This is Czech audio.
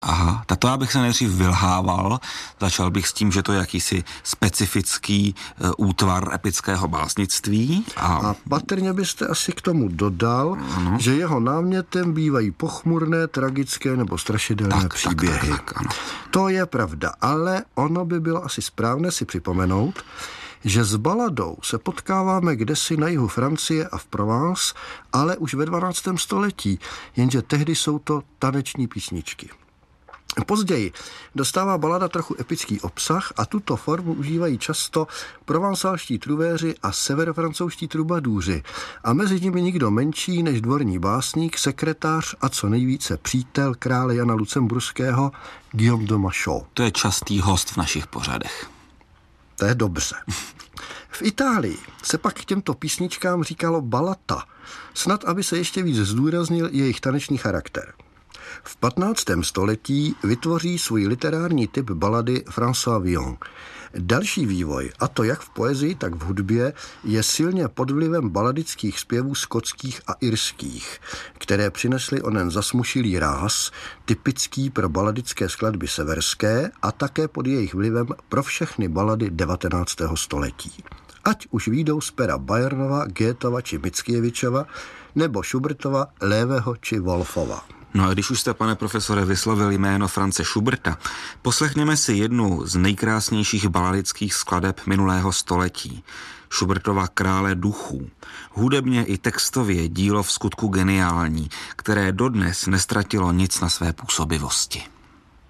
Aha, tato já bych se nejdřív vylhával, začal bych s tím, že to je jakýsi specifický útvar epického básnictví. A patrně byste asi k tomu dodal, že jeho námětem bývají pochmurné, tragické nebo strašidelné příběhy. Tak, ano. To je pravda, ale ono by bylo asi správné si připomenout, že s baladou se potkáváme kdesi na jihu Francie a v Provence, ale už ve 12. století, jenže tehdy jsou to taneční písničky. Později dostává balada trochu epický obsah a tuto formu užívají často provansálští truvéři a severofrancouzští trubadůři a mezi nimi nikdo menší než dvorní básník, sekretář a co nejvíce přítel krále Jana Lucemburského Guillaume de Machaut. To je častý host v našich pořadech. To je dobře. V Itálii se pak k těmto písničkám říkalo ballata, snad aby se ještě víc zdůraznil jejich tanečný charakter. V 15. století vytvoří svůj literární typ balady François Villon. Další vývoj, a to jak v poezii, tak v hudbě, je silně pod vlivem baladických zpěvů skotských a irských, které přinesly onen zasmušilý ráz, typický pro baladické skladby severské a také pod jejich vlivem pro všechny balady 19. století. Ať už výjdou z pera Bayernova, Goethova či Mickiewiczova, nebo Schubertova, Léveho či Wolfova. No a když už jste, pane profesore, vyslovil jméno Franze Schuberta, poslechněme si jednu z nejkrásnějších baladických skladeb minulého století. Schubertova Krále duchů. Hudebně i textově dílo v skutku geniální, které dodnes nestratilo nic na své působivosti.